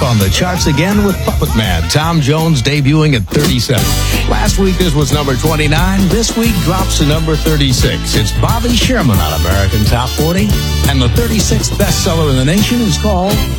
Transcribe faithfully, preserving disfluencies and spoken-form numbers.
on the charts again with Puppet Man, Tom Jones debuting at thirty-seven. Last week this was number twenty-nine. This week drops to number thirty-six. It's Bobby Sherman on American Top forty, and the thirty-sixth bestseller in the nation is called